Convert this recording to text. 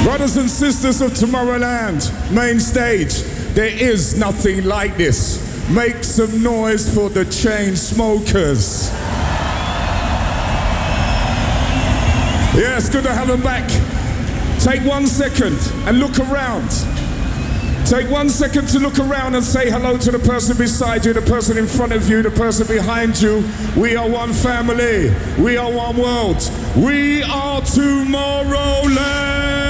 Brothers and sisters of Tomorrowland, main stage, there is nothing like this. Make some noise for the Chainsmokers. Yeah, it's good to have them back. Take 1 second and look around. Take 1 second to look around and say hello to the person beside you, the person in front of you, the person behind you. We are one family. We are one world. We are Tomorrowland.